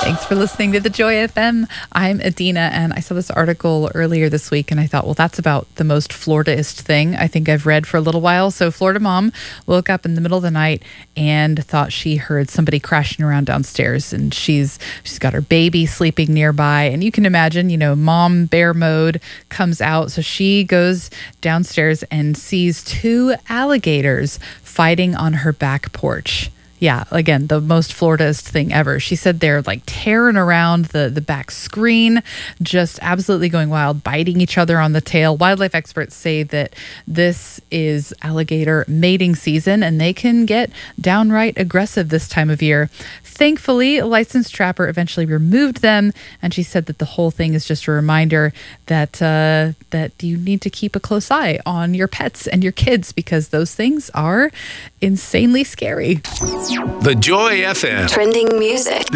Thanks for listening to The Joy FM. I'm Adina, and I saw this article earlier this week, and I thought, well, that's about the most Florida-ist thing I think I've read for a little while. So Florida mom woke up in the middle of the night and thought she heard somebody crashing around downstairs, and she's got her baby sleeping nearby. And you can imagine, mom bear mode comes out. So she goes downstairs and sees two alligators fighting on her back porch. Yeah, again, the most Florida-ist thing ever. She said they're like tearing around the back screen, just absolutely going wild, biting each other on the tail. Wildlife experts say that this is alligator mating season, and they can get downright aggressive this time of year. Thankfully, a licensed trapper eventually removed them, and she said that the whole thing is just a reminder that that you need to keep a close eye on your pets and your kids, because those things are insanely scary. The Joy FM. Trending music.